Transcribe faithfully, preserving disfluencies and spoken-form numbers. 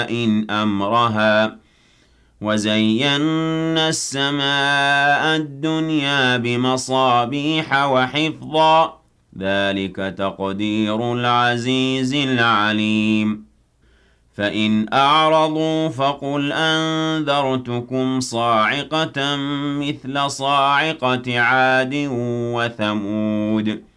إن أمرها وزينا السماء الدنيا بمصابيح وحفظا ذلك تقدير العزيز العليم فإن أعرضوا فقل أنذرتكم صاعقة مثل صاعقة عاد وثمود